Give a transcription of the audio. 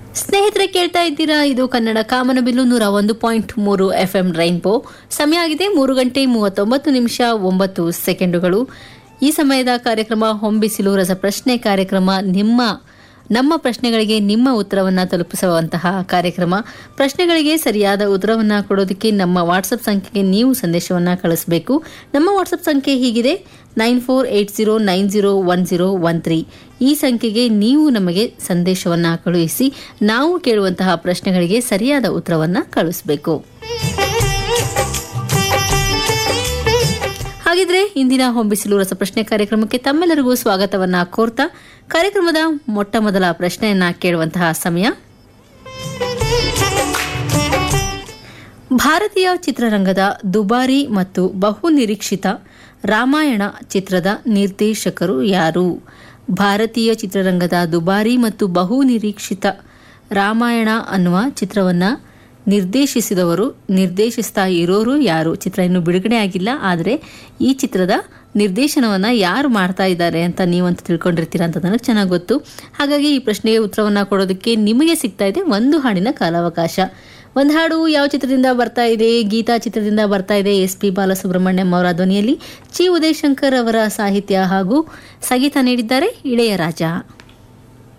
ಸ್ನೇಹಿತರೆ ಕೇಳ್ತಾ ಇದ್ದೀರಾ, ಇದು ಕನ್ನಡ ಕಾಮನಬಿಲ್ಲು 101.3 FM ರೈನ್ಬೋ. ಸಮಯ ಆಗಿದೆ 3:39 ಈ ಸಮಯದ ಕಾರ್ಯಕ್ರಮ ಹೊಂಬಿಸಿಲು ರಸಪ್ರಶ್ನೆ ಕಾರ್ಯಕ್ರಮ. ನಮ್ಮ ಪ್ರಶ್ನೆಗಳಿಗೆ ನಿಮ್ಮ ಉತ್ತರವನ್ನು ತಲುಪಿಸುವಂತಹ ಕಾರ್ಯಕ್ರಮ. ಪ್ರಶ್ನೆಗಳಿಗೆ ಸರಿಯಾದ ಉತ್ತರವನ್ನು ಕೊಡೋದಕ್ಕೆ ನಮ್ಮ ವಾಟ್ಸಪ್ ಸಂಖ್ಯೆಗೆ ನೀವು ಸಂದೇಶವನ್ನು ಕಳಿಸಬೇಕು. ನಮ್ಮ ವಾಟ್ಸಪ್ ಸಂಖ್ಯೆ ಹೀಗಿದೆ: 9480901013. ಈ ಸಂಖ್ಯೆಗೆ ನೀವು ನಮಗೆ ಸಂದೇಶವನ್ನು ಕಳುಹಿಸಿ ನಾವು ಕೇಳುವಂತಹ ಪ್ರಶ್ನೆಗಳಿಗೆ ಸರಿಯಾದ ಉತ್ತರವನ್ನು ಕಳಿಸಬೇಕು. ಹಾಗಿದ್ರೆ ಇಂದಿನ ಹೊಂಬಿಸಿಲು ರಸಪ್ರಶ್ನೆ ಕಾರ್ಯಕ್ರಮಕ್ಕೆ ತಮ್ಮೆಲ್ಲರಿಗೂ ಸ್ವಾಗತವನ್ನ ಕೋರ್ತಾ ಕಾರ್ಯಕ್ರಮದ ಮೊಟ್ಟ ಮೊದಲ ಪ್ರಶ್ನೆಯನ್ನ ಕೇಳುವಂತಹ ಸಮಯ. ಭಾರತೀಯ ಚಿತ್ರರಂಗದ ದುಬಾರಿ ಮತ್ತು ಬಹುನಿರೀಕ್ಷಿತ ರಾಮಾಯಣ ಚಿತ್ರದ ನಿರ್ದೇಶಕರು ಯಾರು? ಭಾರತೀಯ ಚಿತ್ರರಂಗದ ದುಬಾರಿ ಮತ್ತು ಬಹುನಿರೀಕ್ಷಿತ ರಾಮಾಯಣ ಅನ್ನುವ ಚಿತ್ರವನ್ನ ನಿರ್ದೇಶಿಸ್ತಾ ಇರೋರು ಯಾರು? ಚಿತ್ರ ಇನ್ನೂ ಬಿಡುಗಡೆ ಆಗಿಲ್ಲ, ಆದರೆ ಈ ಚಿತ್ರದ ನಿರ್ದೇಶನವನ್ನ ಯಾರು ಮಾಡ್ತಾ ಇದ್ದಾರೆ ಅಂತ ನೀವಂತೂ ತಿಳ್ಕೊಂಡಿರ್ತೀರಾ ಅಂತ ನನಗೆ ಚೆನ್ನಾಗಿ ಗೊತ್ತು. ಹಾಗಾಗಿ ಈ ಪ್ರಶ್ನೆಗೆ ಉತ್ತರವನ್ನ ಕೊಡೋದಕ್ಕೆ ನಿಮಗೆ ಸಿಗ್ತಾ ಇದೆ ಒಂದು ಹಾಡಿನ ಕಾಲಾವಕಾಶ. ಒಂದು ಹಾಡು ಯಾವ ಚಿತ್ರದಿಂದ ಬರ್ತಾ ಇದೆ? ಗೀತಾ ಚಿತ್ರದಿಂದ ಬರ್ತಾ ಇದೆ. SP ಬಾಲಸುಬ್ರಹ್ಮಣ್ಯಂ ಅವರ ಧ್ವನಿಯಲ್ಲಿ, ಚಿ ಉದಯಶಂಕರ್ ಅವರ ಸಾಹಿತ್ಯ ಹಾಗೂ ಸಂಗೀತ ನೀಡಿದ್ದಾರೆ ಇಳೆಯರಾಜ.